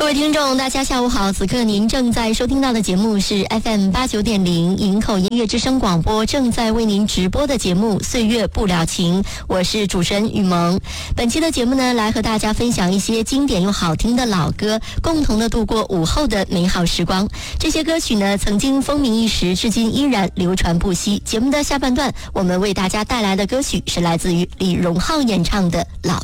各位听众大家下午好，此刻您正在收听到的节目是 FM89.0 营口音乐之声广播正在为您直播的节目岁月不了情，我是主持人雨萌。本期的节目呢，来和大家分享一些经典又好听的老歌，共同的度过午后的美好时光。这些歌曲呢，曾经风靡一时，至今依然流传不息。节目的下半段，我们为大家带来的歌曲是来自于李荣浩演唱的《老